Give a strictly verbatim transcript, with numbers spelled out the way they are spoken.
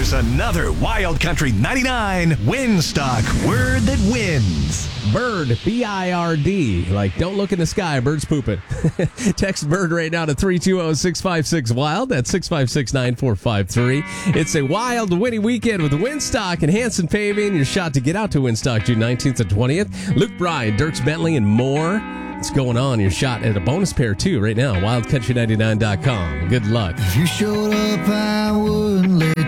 Here's another Wild Country ninety-nine Winstock Word That Wins. Bird, B I R D. Like, don't look in the sky, bird's pooping. Text bird right now to three two zero, six five six, WILD. That's six five six, nine four five three. It's a wild, windy weekend with Winstock and Hanson Paving. Your shot to get out to Winstock June nineteenth and twentieth. Luke Bryan, Dirks Bentley, and more. What's going on? Your shot at a bonus pair, too, right now. wild country ninety-nine dot com. Good luck. If you showed up, I wouldn't let